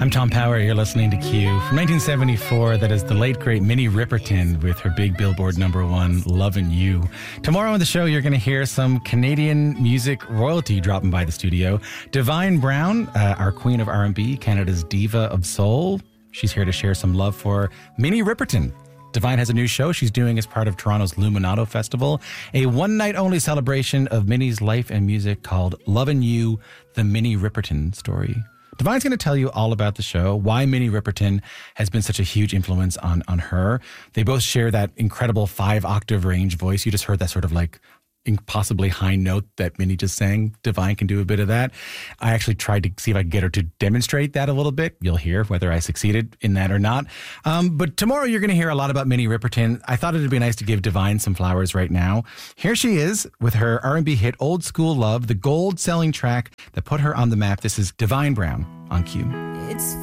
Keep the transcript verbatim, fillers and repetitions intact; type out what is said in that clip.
I'm Tom Power. You're listening to Q. From nineteen seventy-four, that is the late, great Minnie Riperton with her big Billboard number one, Lovin' You. Tomorrow on the show, you're going to hear some Canadian music royalty dropping by the studio. Divine Brown, uh, our queen of R and B, Canada's diva of soul. She's here to share some love for Minnie Riperton. Divine has a new show she's doing as part of Toronto's Luminato Festival, a one-night-only celebration of Minnie's life and music called Lovin' You, the Minnie Riperton Story. Divine's going to tell you all about the show, why Minnie Riperton has been such a huge influence on, on her. They both share that incredible five-octave range voice. You just heard that sort of like impossibly high note that Minnie just sang. Divine can do a bit of that. I actually tried to see if I could get her to demonstrate that a little bit. You'll hear whether I succeeded in that or not. Um, but tomorrow you're going to hear a lot about Minnie Riperton. I thought it would be nice to give Divine some flowers right now. Here she is with her R and B hit Old School Love, the gold-selling track that put her on the map. This is Divine Brown on Q. It's